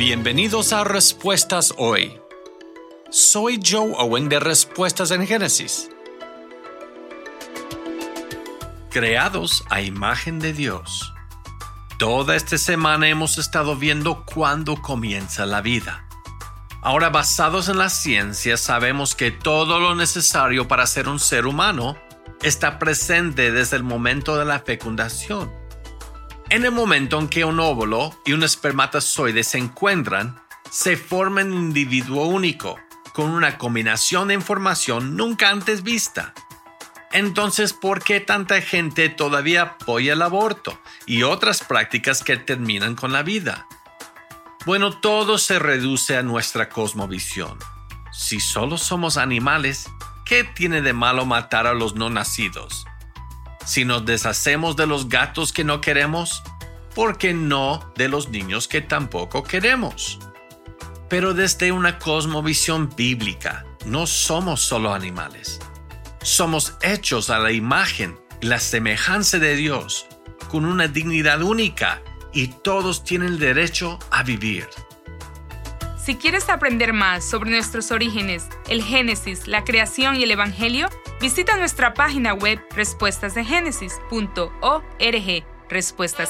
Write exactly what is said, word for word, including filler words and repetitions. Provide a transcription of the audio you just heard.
Bienvenidos a Respuestas Hoy. Soy Joe Owen de Respuestas en Génesis. Creados a imagen de Dios. Toda esta semana hemos estado viendo cuándo comienza la vida. Ahora, basados en la ciencia, sabemos que todo lo necesario para ser un ser humano está presente desde el momento de la fecundación. En el momento en que un óvulo y un espermatozoide se encuentran, se forma un individuo único, con una combinación de información nunca antes vista. Entonces, ¿por qué tanta gente todavía apoya el aborto y otras prácticas que terminan con la vida? Bueno, todo se reduce a nuestra cosmovisión. Si solo somos animales, ¿qué tiene de malo matar a los no nacidos? Si nos deshacemos de los gatos que no queremos, ¿por qué no de los niños que tampoco queremos? Pero desde una cosmovisión bíblica, no somos solo animales. Somos hechos a la imagen y la semejanza de Dios, con una dignidad única, y todos tienen el derecho a vivir. Si quieres aprender más sobre nuestros orígenes, el Génesis, la creación y el Evangelio, visita nuestra página web respuestas de génesis punto org. Respuestas